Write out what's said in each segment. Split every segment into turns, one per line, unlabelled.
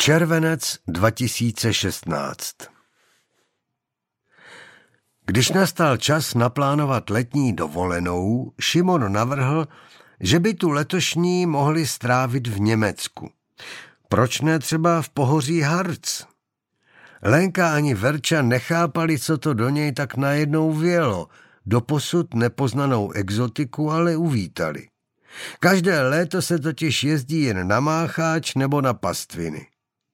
Červenec 2016. Když nastal čas naplánovat letní dovolenou, Šimon navrhl, že by tu letošní mohli strávit v Německu. Proč ne třeba v pohoří Harz? Lenka ani Verča nechápali, co to do něj tak najednou vjelo. Doposud nepoznanou exotiku ale uvítali. Každé léto se totiž jezdí jen na Mácháč nebo na pastviny.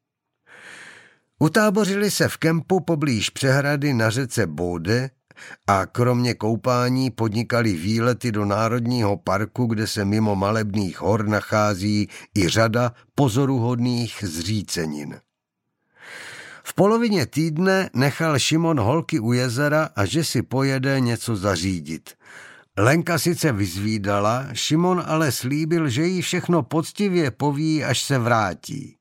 Utábořili se v kempu poblíž přehrady na řece Bode a kromě koupání podnikali výlety do národního parku, kde se mimo malebných hor nachází i řada pozoruhodných zřícenin. V polovině týdne nechal Šimon holky u jezera a že si pojede něco zařídit. Lenka sice vyzvídala, Šimon ale slíbil, že jí všechno poctivě poví, až se vrátí.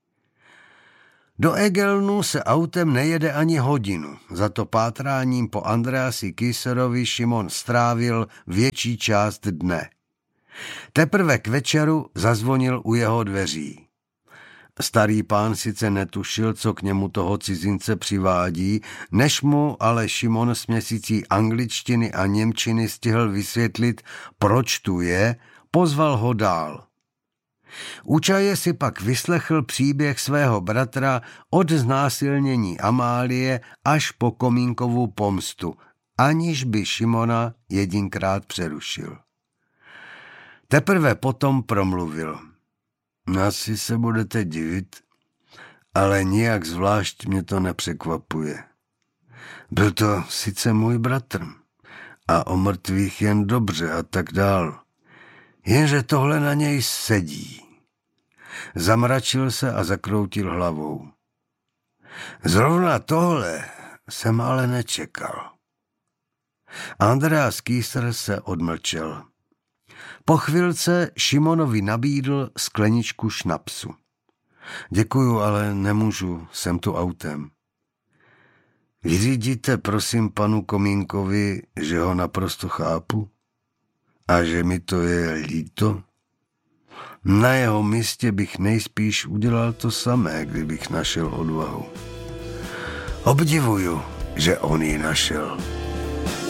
Do Egelnu se autem nejede ani hodinu, za to pátráním po Andreasi Kieserovi Šimon strávil větší část dne. Teprve k večeru zazvonil u jeho dveří. Starý pán sice netušil, co k němu toho cizince přivádí, než mu ale Šimon směsicí angličtiny a němčiny stihl vysvětlit, proč tu je, pozval ho dál. U čaje si pak vyslechl příběh svého bratra od znásilnění Amálie až po Komínkovu pomstu, aniž by Šimona jedinkrát přerušil. Teprve potom promluvil. Asi se budete divit, ale nijak zvlášť mě to nepřekvapuje. Byl to sice můj bratr a o mrtvých jen dobře a tak dál, jenže tohle na něj sedí. Zamračil se a zakroutil hlavou. Zrovna tohle jsem ale nečekal. Andreas Kieser se odmlčel. Po chvilce Šimonovi nabídl skleničku šnapsu. Děkuju, ale nemůžu, jsem tu autem. Vyřídíte prosím panu Komínkovi, že ho naprosto chápu a že mi to je líto? Na jeho místě bych nejspíš udělal to samé, kdybych našel odvahu. Obdivuju, že on ji našel.